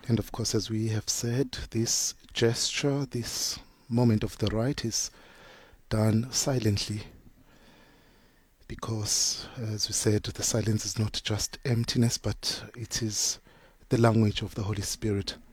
And of course, as we have said, this gesture, this moment of the rite is done silently, because, as we said, the silence is not just emptiness, but it is the language of the Holy Spirit.